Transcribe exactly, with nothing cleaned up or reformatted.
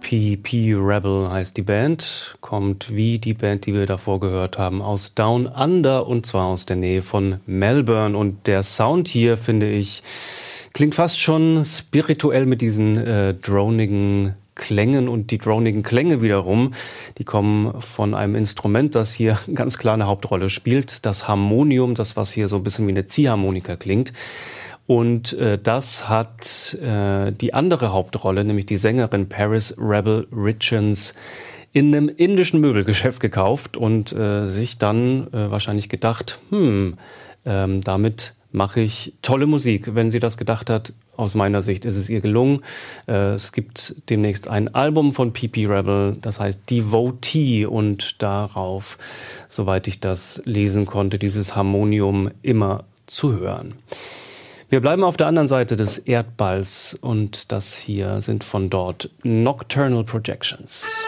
P P Rebel heißt die Band, kommt wie die Band, die wir davor gehört haben, aus Down Under und zwar aus der Nähe von Melbourne. Und der Sound hier, finde ich, klingt fast schon spirituell mit diesen äh, dronigen Klängen und die dronigen Klänge wiederum, die kommen von einem Instrument, das hier ganz klar eine Hauptrolle spielt, das Harmonium, das was hier so ein bisschen wie eine Ziehharmonika klingt. Und äh, das hat äh, die andere Hauptrolle, nämlich die Sängerin Paris Rebel Richards, in einem indischen Möbelgeschäft gekauft und äh, sich dann äh, wahrscheinlich gedacht, hm, ähm, damit mache ich tolle Musik. Wenn sie das gedacht hat, aus meiner Sicht ist es ihr gelungen. Äh, es gibt demnächst ein Album von P P Rebel, das heißt Devotee und darauf, soweit ich das lesen konnte, dieses Harmonium immer zu hören. Wir bleiben auf der anderen Seite des Erdballs und das hier sind von dort Nocturnal Projections.